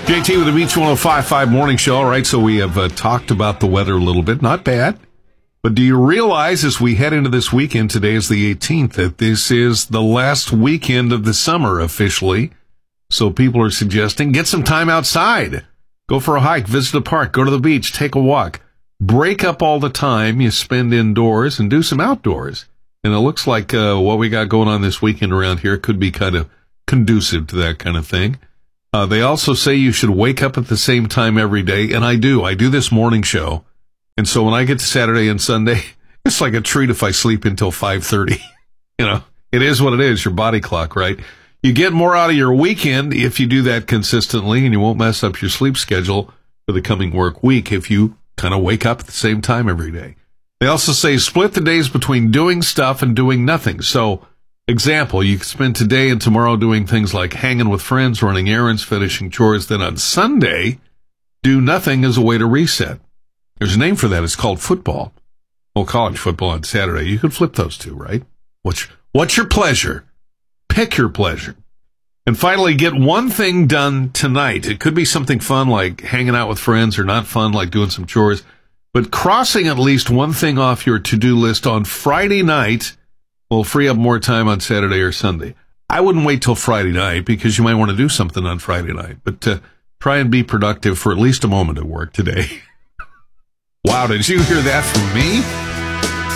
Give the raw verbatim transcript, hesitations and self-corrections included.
J T with the Beach one oh five point five Morning Show. All right, so we have uh, talked about the weather a little bit. Not bad. But do you realize as we head into this weekend, today is the eighteenth, that this is the last weekend of the summer officially? So people are suggesting get some time outside. Go for a hike, visit a park, go to the beach, take a walk. Break up all the time you spend indoors and do some outdoors. And it looks like uh, what we got going on this weekend around here could be kind of conducive to that kind of thing. Uh, they also say you should wake up at the same time every day, and I do. I do this morning show. And so when I get to Saturday and Sunday, it's like a treat if I sleep until five thirty. You know, it is what it is, your body clock, right? You get more out of your weekend if you do that consistently, and you won't mess up your sleep schedule for the coming work week if you kind of wake up at the same time every day. They also say split the days between doing stuff and doing nothing. So, example, you can spend today and tomorrow doing things like hanging with friends, running errands, finishing chores. Then on Sunday, do nothing as a way to reset. There's a name for that. It's called football. Well, college football on Saturday. You could flip those two, right? What's, what's your pleasure? Pick your pleasure. And finally, get one thing done tonight. It could be something fun like hanging out with friends, or not fun like doing some chores. But crossing at least one thing off your to-do list on Friday night will free up more time on Saturday or Sunday. I wouldn't wait till Friday night because you might want to do something on Friday night. But uh, try and be productive for at least a moment at work today. Wow, did you hear that from me?